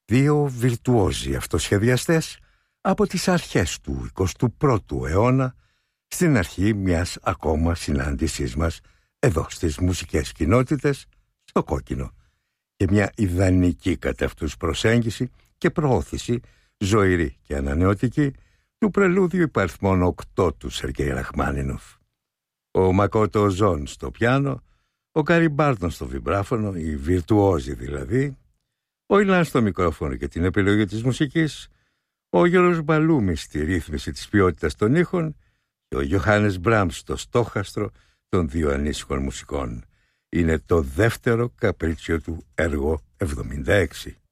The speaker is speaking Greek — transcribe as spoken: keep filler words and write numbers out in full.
Δύο βιρτουόζοι αυτοσχεδιαστές από τις αρχές του εικοστού πρώτου αιώνα, στην αρχή μιας ακόμα συνάντησής μας εδώ στις μουσικές κοινότητες, στο Κόκκινο, και μια ιδανική κατ' αυτούς προσέγγιση και προώθηση ζωηρή και ανανεωτική του πρελούδιου υπαριθμών οκτώ του Σεργέη Ραχμάνινοφ. Ο Μακότο Ζων στο πιάνο, ο Γκάρι Μπάρτον στο βιμπράφωνο, οι βιρτουόζοι δηλαδή, ο Ιλάν στο μικρόφωνο και την επιλογή της μουσικής, ο Γιώργος Μπαλούμης στη ρύθμιση της ποιότητας των ήχων και ο Γιωχάννης Μπράμς στο στόχαστρο των δύο ανήσυχων μουσικών. Είναι το δεύτερο καπρίτσιο του έργο εβδομήντα έξι.